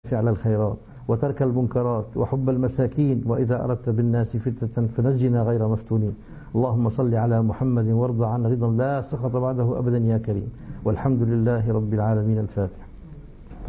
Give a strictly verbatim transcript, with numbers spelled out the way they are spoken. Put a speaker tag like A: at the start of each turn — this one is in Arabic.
A: فعل الخيرات وترك المنكرات وحب المساكين، وإذا أردت بالناس فتنة فنجنا غير مفتونين. اللهم صل على محمد وارض عن رضا لا سخط بعده أبدا يا كريم، والحمد لله رب العالمين. الفاتحة.